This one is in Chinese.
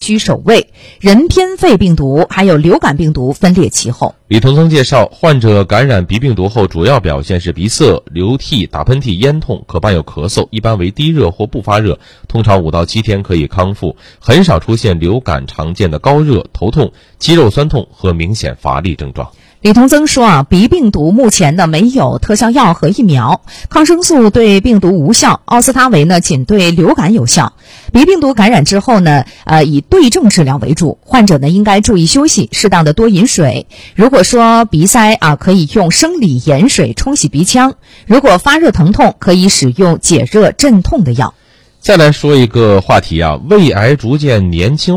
居首位，人偏肺病毒还有流感病毒分列其后。 李同增介绍，患者感染鼻病毒后主要表现是鼻塞、流涕、打喷嚏、咽痛，可伴有咳嗽，一般为低热或不发热，通常5到7天可以康复，很少出现流感常见的高热、头痛、肌肉酸痛和明显乏力症状。 李同增说鼻病毒目前呢没有特效药和疫苗，抗生素对病毒无效，奥司他韦呢仅对流感有效。鼻病毒感染之后呢，以对症治疗为主，患者呢应该注意休息，适当的多饮水。如果说鼻塞可以用生理盐水冲洗鼻腔；如果发热疼痛，可以使用解热镇痛的药。 再来说一个话题胃癌逐渐年轻